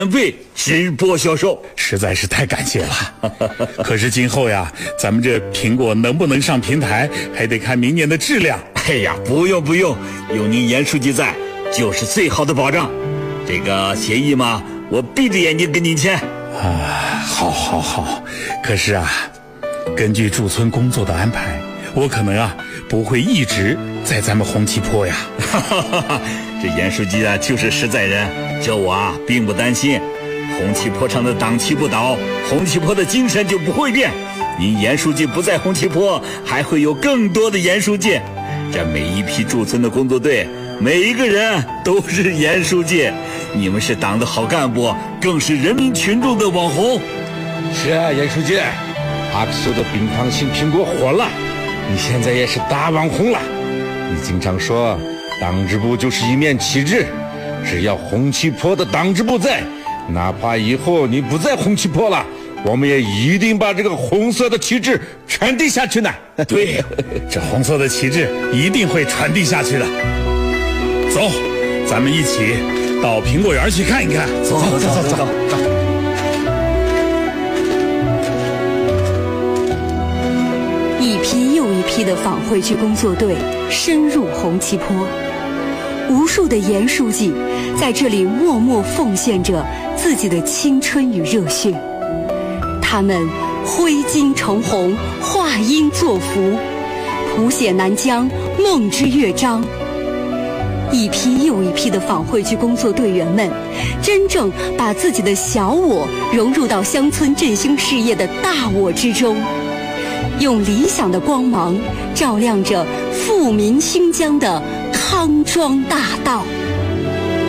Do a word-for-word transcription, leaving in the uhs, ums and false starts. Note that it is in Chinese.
费直播销售， 实在是太感谢了。可是今后呀，咱们这苹果能不能上平台，还得看明年的质量。 哎呀，不用不用，有您严书记在，就是最好的保障。这个协议嘛，我闭着眼睛跟您签。 啊，好好好。可是啊，根据驻村工作的安排，我可能啊不会一直在咱们红旗坡呀。 这严书记啊就是实在人，这我啊并不担心。红旗坡上的党旗不倒，红旗坡的精神就不会变。您严书记不在红旗坡，还会有更多的严书记。这每一批驻村的工作队，每一个人都是严书记。你们是党的好干部，更是人民群众的网红。 是啊，严书记，阿克苏的冰糖型苹果火了，你现在也是大网红了。你经常说党支部就是一面旗帜，只要红旗坡的党支部在，哪怕以后你不在红旗坡了，我们也一定把这个红色的旗帜传递下去呢。 对，这红色的旗帜一定会传递下去的。走，咱们一起到苹果园去看一看。 走走走走走。 一批又一批的访会区工作队深入红旗坡，无数的严书记在这里默默奉献着自己的青春与热血。他们挥金成红，画鹰作福，谱写南疆梦之乐章。一批又一批的访会区工作队员们，真正把自己的小我融入到乡村振兴事业的大我之中，用理想的光芒照亮着富民兴疆的康庄大道。